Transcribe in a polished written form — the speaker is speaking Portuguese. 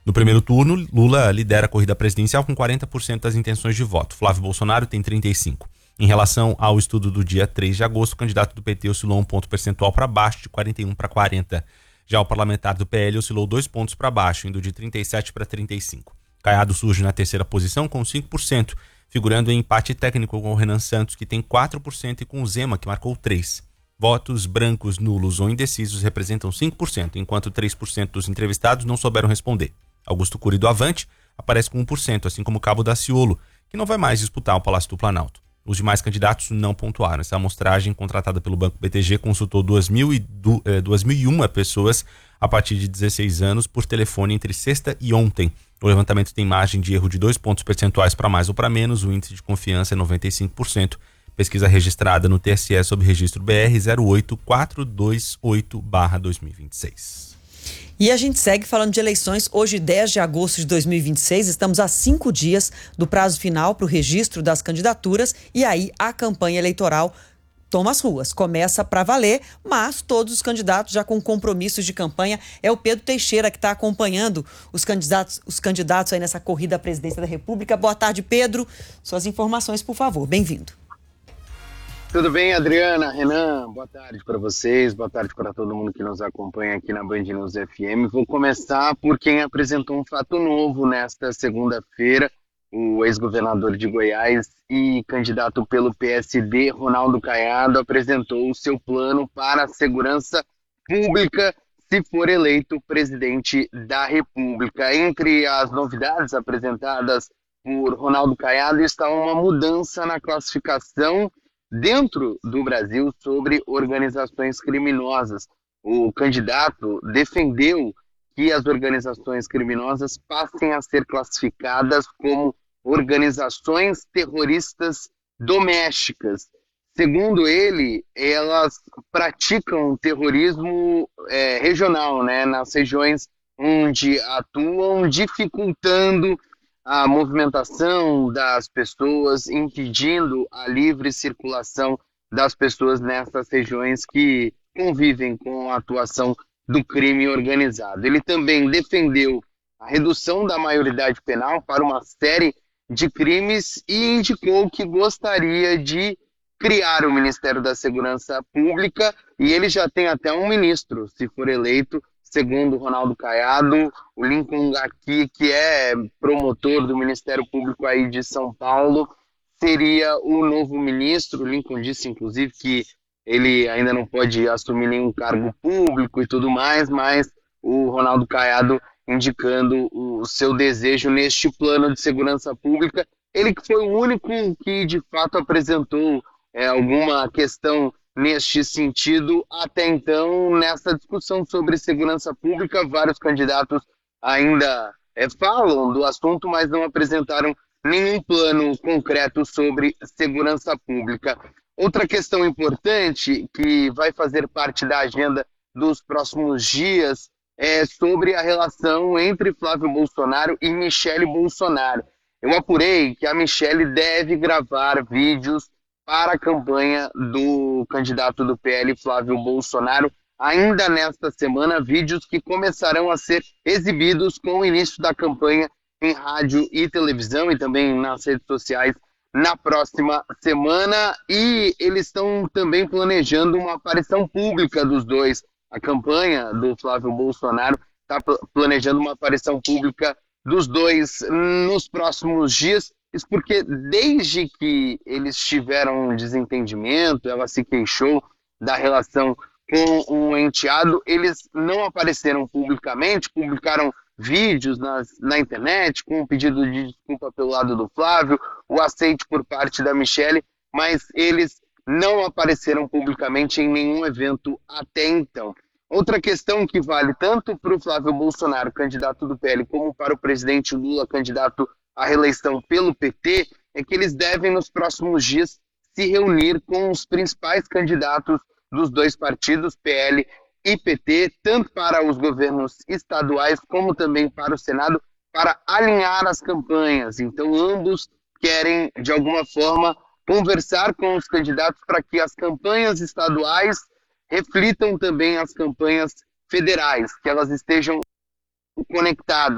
No primeiro turno, Lula lidera a corrida presidencial com 40% das intenções de voto. Flávio Bolsonaro tem 35%. Em relação ao estudo do dia 3 de agosto, o candidato do PT oscilou um ponto percentual para baixo, de 41 para 40. Já o parlamentar do PL oscilou 2 pontos para baixo, indo de 37 para 35. Caiado surge na terceira posição com 5%, figurando em empate técnico com o Renan Santos, que tem 4%, e com o Zema, que marcou 3%. Votos brancos, nulos ou indecisos representam 5%, enquanto 3% dos entrevistados não souberam responder. Augusto Cury do Avante aparece com 1%, assim como Cabo Daciolo, que não vai mais disputar o Palácio do Planalto. Os demais candidatos não pontuaram. Essa amostragem, contratada pelo Banco BTG, consultou 2.001 pessoas a partir de 16 anos por telefone entre sexta e ontem. O levantamento tem margem de erro de 2 pontos percentuais para mais ou para menos. O índice de confiança é 95%. Pesquisa registrada no TSE sob registro BR 08428/2026. E a gente segue falando de eleições. Hoje, 10 de agosto de 2026, estamos a 5 dias do prazo final para o registro das candidaturas, e aí a campanha eleitoral toma as ruas, começa para valer, mas todos os candidatos já com compromissos de campanha. É o Pedro Teixeira que está acompanhando os candidatos aí nessa corrida à presidência da República. Boa tarde, Pedro. Suas informações, por favor. Bem-vindo. Tudo bem, Adriana, Renan? Boa tarde para vocês, boa tarde para todo mundo que nos acompanha aqui na Band News FM. Vou começar por quem apresentou um fato novo nesta segunda-feira. O ex-governador de Goiás e candidato pelo PSD, Ronaldo Caiado, apresentou o seu plano para a segurança pública se for eleito presidente da República. Entre as novidades apresentadas por Ronaldo Caiado está uma mudança na classificação dentro do Brasil sobre organizações criminosas. O candidato defendeu que as organizações criminosas passem a ser classificadas como organizações terroristas domésticas. Segundo ele, elas praticam terrorismo regional, né, nas regiões onde atuam, dificultando a movimentação das pessoas, impedindo a livre circulação das pessoas nessas regiões que convivem com a atuação do crime organizado. Ele também defendeu a redução da maioridade penal para uma série de crimes e indicou que gostaria de criar o Ministério da Segurança Pública, e ele já tem até um ministro, se for eleito. Segundo Ronaldo Caiado, o Lincoln Gaki, que é promotor do Ministério Público aí de São Paulo, seria o novo ministro. O Lincoln disse, inclusive, que ele ainda não pode assumir nenhum cargo público e tudo mais, mas o Ronaldo Caiado indicando o seu desejo neste plano de segurança pública. Ele que foi o único que, de fato, apresentou alguma questão neste sentido até então. Nessa discussão sobre segurança pública, vários candidatos ainda falam do assunto, mas não apresentaram nenhum plano concreto sobre segurança pública. Outra questão importante que vai fazer parte da agenda dos próximos dias é sobre a relação entre Flávio Bolsonaro e Michele Bolsonaro. Eu apurei que a Michele deve gravar vídeos para a campanha do candidato do PL, Flávio Bolsonaro, ainda nesta semana, vídeos que começarão a ser exibidos com o início da campanha em rádio e televisão e também nas redes sociais na próxima semana. E eles estão também planejando uma aparição pública dos dois. A campanha do Flávio Bolsonaro está planejando uma aparição pública dos dois nos próximos dias. Isso porque desde que eles tiveram um desentendimento, ela se queixou da relação com o enteado, eles não apareceram publicamente, publicaram vídeos na internet com um pedido de desculpa pelo lado do Flávio, o aceite por parte da Michele, mas eles não apareceram publicamente em nenhum evento até então. Outra questão que vale tanto para o Flávio Bolsonaro, candidato do PL, como para o presidente Lula, candidato à reeleição pelo PT, é que eles devem, nos próximos dias, se reunir com os principais candidatos dos dois partidos, PL e PT, tanto para os governos estaduais como também para o Senado, para alinhar as campanhas. Então, ambos querem, de alguma forma, conversar com os candidatos para que as campanhas estaduais reflitam também as campanhas federais, que elas estejam conectadas.